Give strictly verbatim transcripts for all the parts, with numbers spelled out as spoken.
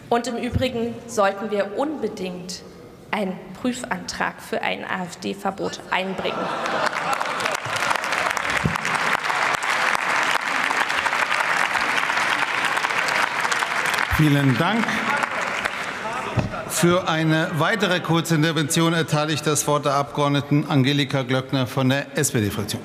Und im Übrigen sollten wir unbedingt einen Prüfantrag für ein AfD-Verbot einbringen. Vielen Dank. Für eine weitere Kurzintervention erteile ich das Wort der Abgeordneten Angelika Glöckner von der S P D-Fraktion.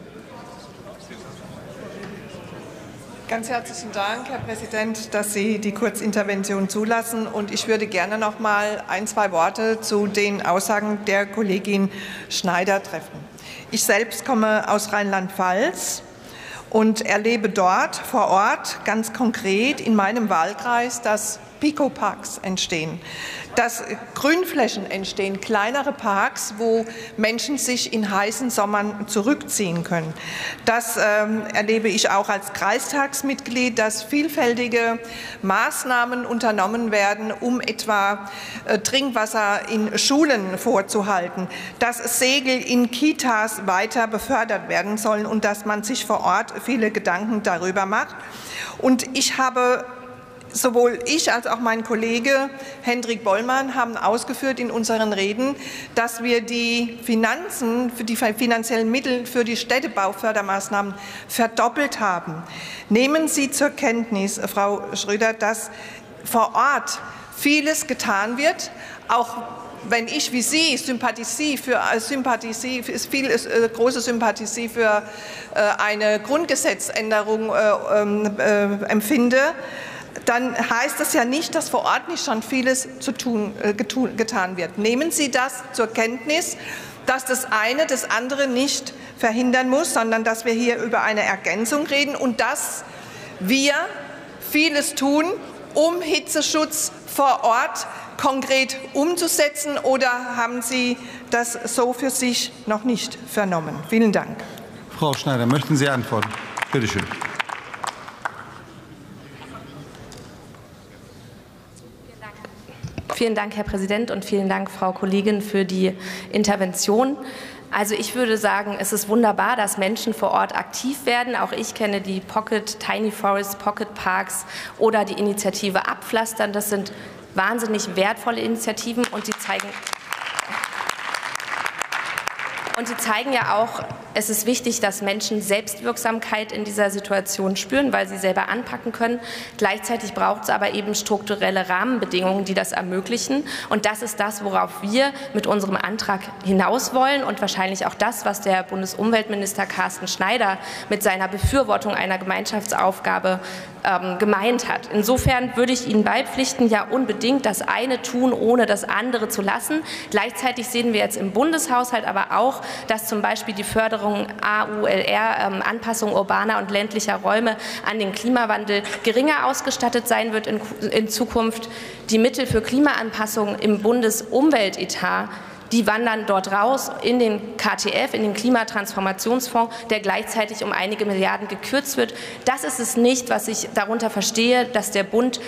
Ganz herzlichen Dank, Herr Präsident, dass Sie die Kurzintervention zulassen. Und ich würde gerne noch mal ein, zwei Worte zu den Aussagen der Kollegin Schneider treffen. Ich selbst komme aus Rheinland-Pfalz und erlebe dort vor Ort ganz konkret in meinem Wahlkreis, dass Pico-Parks entstehen, dass Grünflächen entstehen, kleinere Parks, wo Menschen sich in heißen Sommern zurückziehen können. Das ähm, erlebe ich auch als Kreistagsmitglied, dass vielfältige Maßnahmen unternommen werden, um etwa äh, Trinkwasser in Schulen vorzuhalten, dass Segel in Kitas weiter befördert werden sollen und dass man sich vor Ort viele Gedanken darüber macht. Und ich habe Sowohl ich als auch mein Kollege Hendrik Bollmann haben ausgeführt in unseren Reden, dass wir die Finanzen, für die finanziellen Mittel für die Städtebaufördermaßnahmen verdoppelt haben. Nehmen Sie zur Kenntnis, Frau Schröder, dass vor Ort vieles getan wird, auch wenn ich wie Sie Sympathie für, Sympathie, viel, äh, große Sympathie für äh, eine Grundgesetzänderung äh, äh, empfinde, dann heißt das ja nicht, dass vor Ort nicht schon vieles zu tun, äh, getun, getan wird. Nehmen Sie das zur Kenntnis, dass das eine das andere nicht verhindern muss, sondern dass wir hier über eine Ergänzung reden und dass wir vieles tun, um Hitzeschutz vor Ort konkret umzusetzen, oder haben Sie das so für sich noch nicht vernommen? Vielen Dank. Frau Schneider, möchten Sie antworten? Bitte schön. Vielen Dank, Herr Präsident, und vielen Dank, Frau Kollegin, für die Intervention. Also ich würde sagen, es ist wunderbar, dass Menschen vor Ort aktiv werden. Auch ich kenne die Pocket, Tiny Forest, Pocket Parks oder die Initiative Abpflastern. Das sind wahnsinnig wertvolle Initiativen und sie zeigen, und sie zeigen ja auch, es ist wichtig, dass Menschen Selbstwirksamkeit in dieser Situation spüren, weil sie selber anpacken können. Gleichzeitig braucht es aber eben strukturelle Rahmenbedingungen, die das ermöglichen. Und das ist das, worauf wir mit unserem Antrag hinaus wollen und wahrscheinlich auch das, was der Bundesumweltminister Carsten Schneider mit seiner Befürwortung einer Gemeinschaftsaufgabe ähm, gemeint hat. Insofern würde ich Ihnen beipflichten, ja unbedingt das eine tun, ohne das andere zu lassen. Gleichzeitig sehen wir jetzt im Bundeshaushalt aber auch, dass zum Beispiel die Förderung A U L R, ähm, Anpassung urbaner und ländlicher Räume an den Klimawandel, geringer ausgestattet sein wird in, in Zukunft. Die Mittel für Klimaanpassung im Bundesumweltetat, die wandern dort raus in den K T F, in den Klimatransformationsfonds, der gleichzeitig um einige Milliarden gekürzt wird. Das ist es nicht, was ich darunter verstehe, dass der Bund